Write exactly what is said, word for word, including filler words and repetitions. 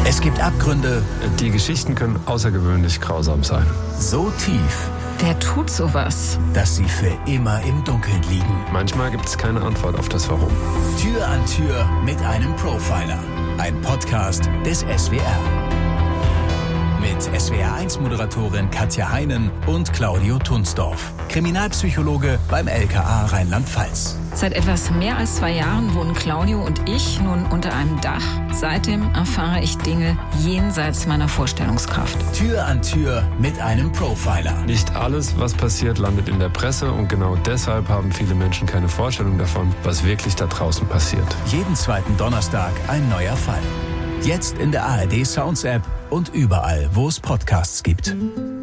Es gibt Abgründe. Die Geschichten können außergewöhnlich grausam sein. So tief. Wer tut sowas? Dass sie für immer im Dunkeln liegen. Manchmal gibt es keine Antwort auf das Warum. Tür an Tür mit einem Profiler. Ein Podcast des S W R. Mit S W R eins Moderatorin Katja Heinen und Claudio Tunsdorf, Kriminalpsychologe beim L K A Rheinland-Pfalz. Seit etwas mehr als zwei Jahren wohnen Claudio und ich nun unter einem Dach. Seitdem erfahre ich Dinge jenseits meiner Vorstellungskraft. Tür an Tür mit einem Profiler. Nicht alles, was passiert, landet in der Presse und genau deshalb haben viele Menschen keine Vorstellung davon, was wirklich da draußen passiert. Jeden zweiten Donnerstag ein neuer Fall. Jetzt in der A R D Sounds App und überall, wo es Podcasts gibt.